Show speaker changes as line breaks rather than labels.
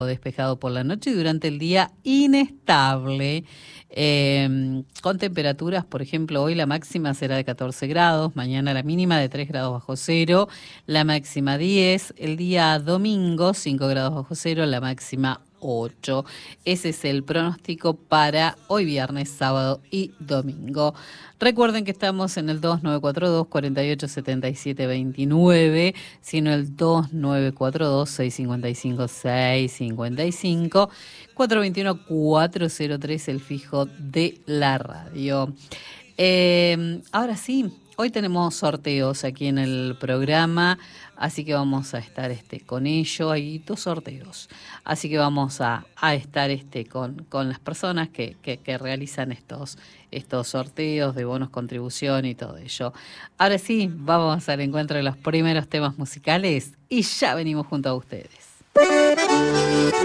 despejado por la noche y durante el día inestable. Con temperaturas, por ejemplo, hoy la máxima será de 14 grados, mañana la mínima de 3 grados bajo cero, la máxima 10, el día domingo 5 grados bajo cero, la máxima 8. Ese es el pronóstico para hoy viernes, sábado y domingo. Recuerden que estamos en el 2942-487729, sino el 2942-655-655, 421-403, el fijo de la radio. Ahora sí, hoy tenemos sorteos aquí en el programa, así que vamos a estar con ello. Hay 2 sorteos, así que vamos a estar con las personas que realizan estos sorteos de bonos contribución y todo ello. Ahora sí, vamos al encuentro de los primeros temas musicales y ya venimos junto a ustedes.